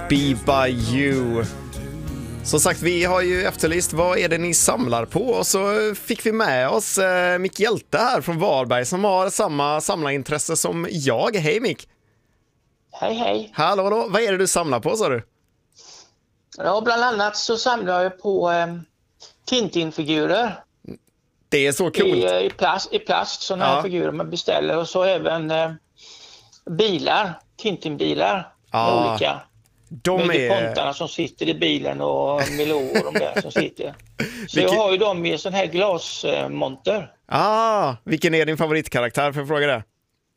Be By You. Som sagt, vi har ju efterlyst vad är det ni samlar på, och så fick vi med oss Mick Hjälte här från Varberg som har samma samlarintresse som jag. Hej Mick! Hej. Hallå då, vad är det du samlar på, sa du? Ja, bland annat så samlar jag på Tintin-figurer. Det är så coolt. I plast, sådana här figurer man beställer. Och så även bilar, Tintin-bilar. Olika. De är pontarna som sitter i bilen och Milou och de där som sitter. Så jag har ju dem i sån här glasmonter. Vilken är din favoritkaraktär, för att fråga det?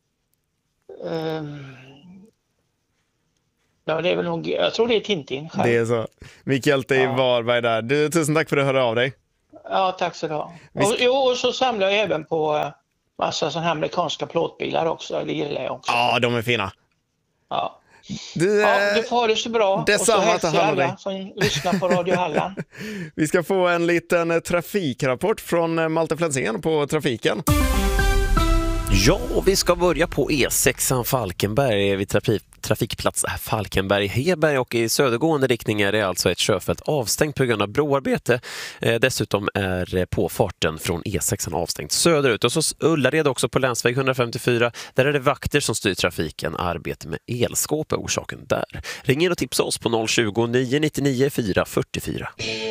Ja, det är väl nog, jag tror det är Tintin själv. Det är så. Mick Hjälte i Varberg där. Du, tusen tack för att du hörde av dig. Ja, tack så du ha. Och så samlar jag även på massa sådana här amerikanska plåtbilar också. Det gillar jag också. Ja, de är fina. Ja. Du får ha det så bra. Detsamma, och så hälsar alla dig som lyssnar på Radio Halland. Vi ska få en liten trafikrapport från Malte Flensén på trafiken. Ja, vi ska börja på E6 Falkenberg vid trafikplats Falkenberg-Heberg, och i södergående riktning är det alltså ett körfält avstängt på grund av broarbete. Dessutom är påfarten från E6 avstängt söderut. Och så Ullared också på länsväg 154. Där är det vakter som styr trafiken. Arbete med elskåp är orsaken där. Ring in och tipsa oss på 020 999 444.